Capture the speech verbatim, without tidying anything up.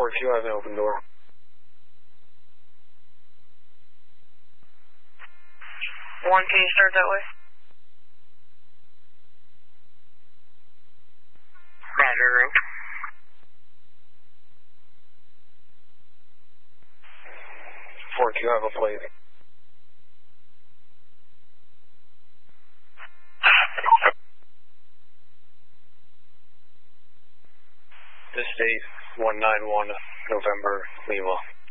four Q, I have an open door. One, can you start that way? Roger, room. four Q, I have a plate. This date, one nine one, November, Lima.